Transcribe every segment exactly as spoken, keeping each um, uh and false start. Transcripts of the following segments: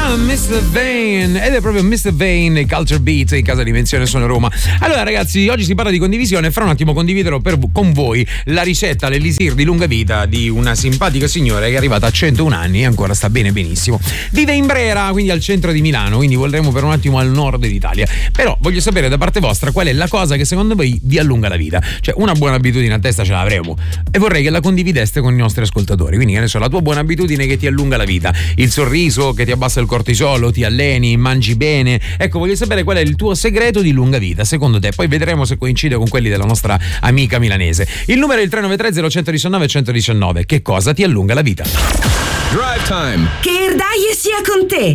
chiama mister Vane ed è proprio mister Vane, Culture Beat in casa di Menzione Suono Roma. Allora ragazzi, oggi si parla di condivisione. Fra un attimo condividerò per, con voi la ricetta all'elisir di lunga vita di una simpatica signora che è arrivata a centouno anni e ancora sta bene benissimo. Vive in Brera, quindi al centro di Milano, quindi vorremmo per un attimo al nord d'Italia. Però voglio sapere da parte vostra qual è la cosa che secondo voi vi allunga la vita. Cioè una buona abitudine a testa ce l'avremo e vorrei che la condivideste con i nostri ascoltatori. Quindi che ne so, la tua buona abitudine che ti allunga la vita, il sorriso che ti abbassa il cortisolo, ti alleni, mangi bene. Ecco, voglio sapere qual è il tuo segreto di lunga vita secondo te, poi vedremo se coincide con quelli della nostra amica milanese. Il numero è il tre nove tre zero uno uno nove uno uno nove. Che cosa ti allunga la vita? Drive Time. Che Erdaie sia con te.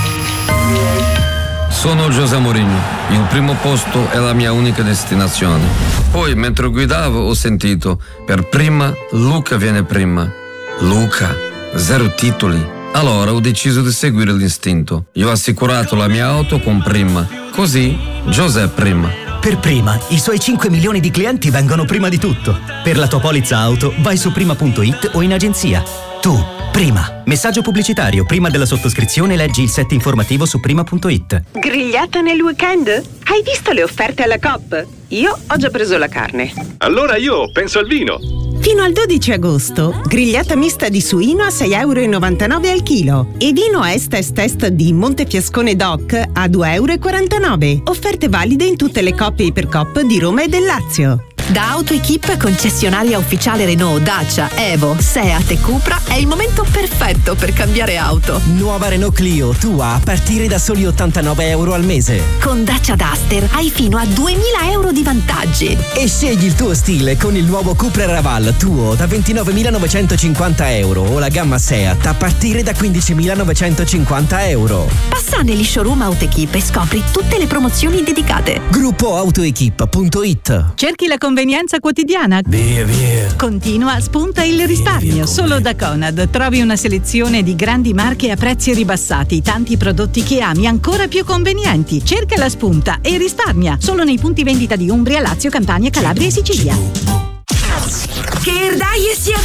Sono José Mourinho, il primo posto è la mia unica destinazione. Poi mentre guidavo ho sentito, per prima Luca viene prima. Luca, zero titoli. Allora ho deciso di seguire l'istinto. Io ho assicurato la mia auto con Prima. Così José prima. Per Prima, i suoi cinque milioni di clienti vengono prima di tutto. Per la tua polizza auto vai su prima punto it o in agenzia. Tu, Prima. Messaggio pubblicitario. Prima della sottoscrizione leggi il set informativo su prima punto it. Grigliata nel weekend? Hai visto le offerte alla Coop? Io ho già preso la carne. Allora io penso al vino. Fino al dodici agosto, grigliata mista di suino a sei virgola novantanove euro al chilo e vino est est est di Montefiascone Doc a due virgola quarantanove euro. Offerte valide in tutte le coppie Ipercoop di Roma e del Lazio. Da AutoEquip, concessionaria ufficiale Renault, Dacia, Evo, Seat e Cupra, è il momento perfetto per cambiare auto. Nuova Renault Clio, tua a partire da soli ottantanove euro al mese. Con Dacia Duster hai fino a duemila euro di vantaggi. E scegli il tuo stile con il nuovo Cupra Raval, tuo da ventinovemilanovecentocinquanta euro o la gamma Seat a partire da quindicimilanovecentocinquanta euro. Passa negli showroom AutoEquip e scopri tutte le promozioni dedicate. Gruppo autoequip punto it. Cerchi la convenienza quotidiana? Via via. Continua, spunta il risparmio. Via, via, solo da Conad trovi una selezione di grandi marche a prezzi ribassati, tanti prodotti che ami ancora più convenienti. Cerca la spunta e risparmia. Solo nei punti vendita di Umbria, Lazio, Campania, Calabria e Sicilia. Che Erdaie sia